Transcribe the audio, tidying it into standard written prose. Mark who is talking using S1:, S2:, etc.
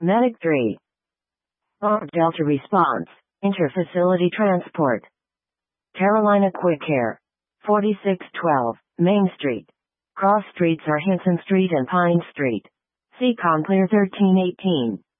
S1: Medic 3. Delta Response. Interfacility Transport. Carolina Quick Care. 4612 Main Street. Cross streets are Hinson Street and Pine Street. Seacon Clear 1318.